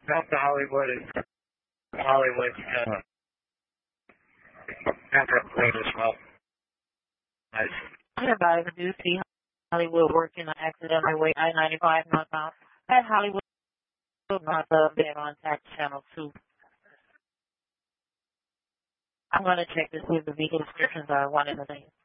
North to Hollywood is Hollywood. Airport Road as well. Nice. I advise you see Hollywood working on accident highway I-95 northbound at Hollywood north of there on tax channel 2. I'm going to check to see if the vehicle descriptions are one and the same.